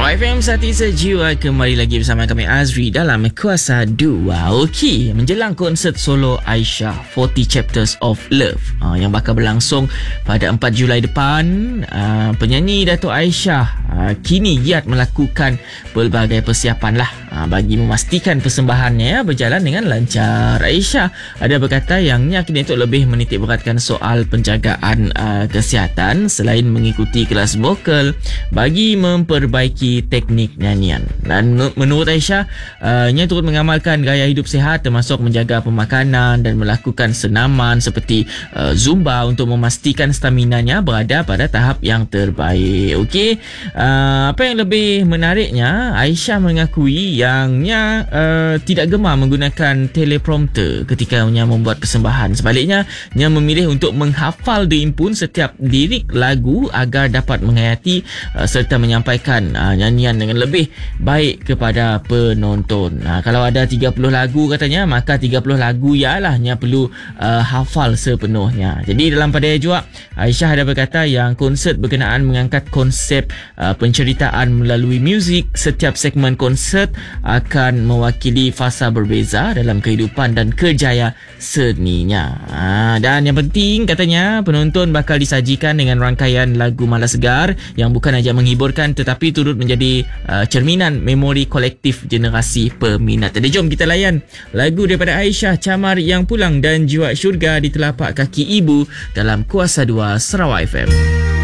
Sarawak FM Sati Sejiwa, kembali lagi bersama kami Azri dalam Kuasa 2. Okey, menjelang konsert solo Aisyah 40 Chapters of Love yang bakal berlangsung pada 4 Julai depan, penyanyi Dato' Aisyah kini giat melakukan pelbagai persiapan lah bagi memastikan persembahannya berjalan dengan lancar. Aisyah ada berkata yang kini untuk lebih menitik beratkan soal penjagaan kesihatan selain mengikuti kelas vokal bagi memperbaiki teknik nyanyian. Dan menurut Aisyah, ia turut mengamalkan gaya hidup sihat termasuk menjaga pemakanan dan melakukan senaman seperti Zumba untuk memastikan staminanya berada pada tahap yang terbaik. Okey, apa yang lebih menariknya, Aisyah mengakui yang tidak gemar menggunakan teleprompter ketika membuat persembahan. Sebaliknya, ia memilih untuk menghafal diimpun setiap lirik lagu agar dapat menghayati serta menyampaikan nyanyian dengan lebih baik kepada penonton. Kalau ada 30 lagu katanya, maka 30 lagu ialah yang perlu hafal sepenuhnya. Jadi dalam pada juga, Aisyah ada berkata yang konsert berkenaan mengangkat konsep penceritaan melalui muzik. Setiap segmen konsert akan mewakili fasa berbeza dalam kehidupan dan kerjaya seninya. Dan yang penting katanya, penonton bakal disajikan dengan rangkaian lagu malas segar yang bukan saja menghiburkan tetapi turut menjadi cerminan memori kolektif generasi peminat. Jadi jom kita layan lagu daripada Aisyah, Camar Yang Pulang dan Jiwa Syurga di telapak kaki ibu dalam Kuasa 2 Sarawak FM.